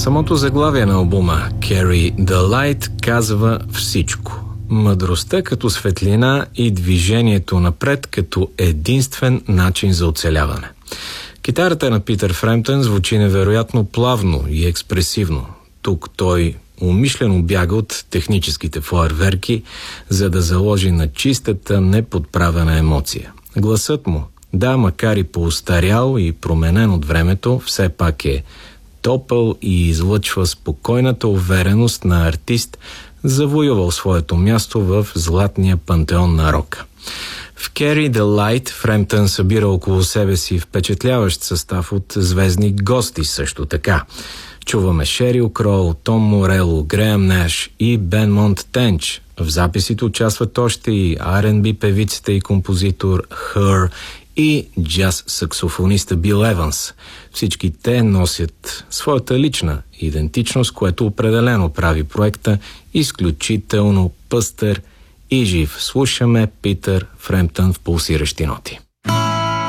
Самото заглавие на албума Carry the Light казва всичко. Мъдростта като светлина и движението напред като единствен начин за оцеляване. Китарата на Питър Фремптън звучи невероятно плавно и експресивно. Тук той умишлено бяга от техническите фойерверки, за да заложи на чистата, неподправена емоция. Гласът му, да, макар и поостарял и променен от времето, все пак е топъл и излъчва спокойната увереност на артист, завоювал своето място в златния пантеон на рока. В Carry the Light Фремптън събира около себе си впечатляващ състав от звездни гости също така. Чуваме Шерил Кроу, Том Морело, Греъм Неш и Бенмонт Тенч. В записите участват още и R&B певицата и композитор Her и джаз-саксофониста Бил Еванс. Всички те носят своята лична идентичност, което определено прави проекта изключително пъстър и жив. Слушаме Питър Фремптън в пулсиращи ноти.